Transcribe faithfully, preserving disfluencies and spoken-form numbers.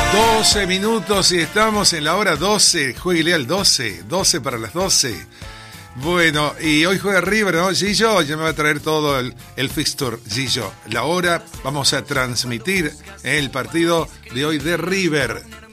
doce minutos y estamos en la hora doce. Juegue al doce. doce para las doce. Bueno, y hoy juega River, ¿no? Gillo, ya me va a traer todo el, el fixture, Gillo. La hora, vamos a transmitir el partido de hoy de River.